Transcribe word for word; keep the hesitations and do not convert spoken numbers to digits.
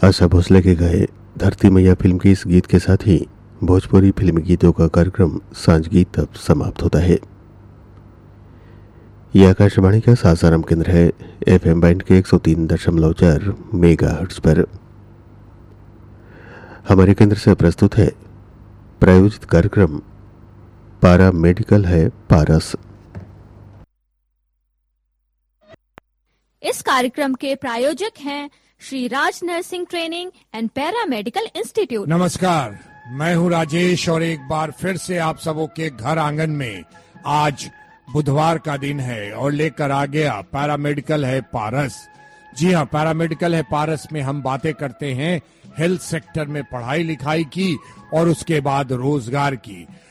आशा भोसले के गाए धरती मैया फिल्म के इस गीत के साथ ही भोजपुरी फिल्मी गीतों का कार्यक्रम सांझ गीत अब समाप्त होता है। यह आकाशवाणी का सासाराम केंद्र है, एफएम बैंड के एक सौ तीन दशमलव चार मेगाहर्ट्ज पर। हमारे केंद्र से प्रस्तुत है प्रायोजित कार्यक्रम पारा मेडिकल है पारस। इस कार्यक्रम के प्रायोजक हैं Shri Raj nursing training and para medical institute. नमस्कार, मैं हूं राजेश और एक बार फिर से आप सबों के घर आंगन में आज बुधवार का दिन है और लेकर आ गया पैरा मेडिकल है पारस। जी हाँ, पैरा मेडिकल है पारस में हम बातें करते हैं हेल्थ सेक्टर में पढ़ाई लिखाई की और उसके बाद रोजगार की।